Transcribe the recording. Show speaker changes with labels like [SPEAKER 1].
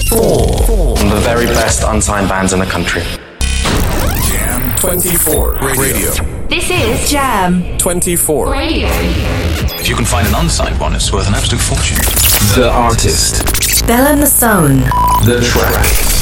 [SPEAKER 1] From the very best unsigned bands in the country.
[SPEAKER 2] Jam 24 Radio.
[SPEAKER 3] This is Jam
[SPEAKER 2] 24
[SPEAKER 3] Radio.
[SPEAKER 4] If you can find an unsigned one, it's worth an absolute fortune.
[SPEAKER 2] The artist.
[SPEAKER 3] Bella Nasone.
[SPEAKER 2] The track.